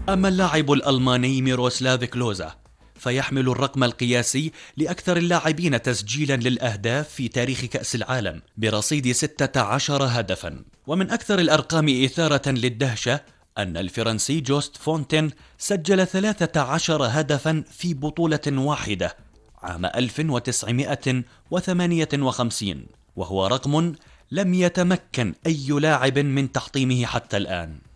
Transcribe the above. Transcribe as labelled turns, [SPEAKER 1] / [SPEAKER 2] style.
[SPEAKER 1] أما اللاعب الألماني ميروسلاف كلوزا فيحمل الرقم القياسي لأكثر اللاعبين تسجيلا للأهداف في تاريخ كأس العالم برصيد 16 هدفا. ومن أكثر الأرقام إثارة للدهشة أن الفرنسي جوست فونتين سجل 13 هدفا في بطولة واحدة عام 1958، وهو رقم لم يتمكن أي لاعب من تحطيمه حتى الآن.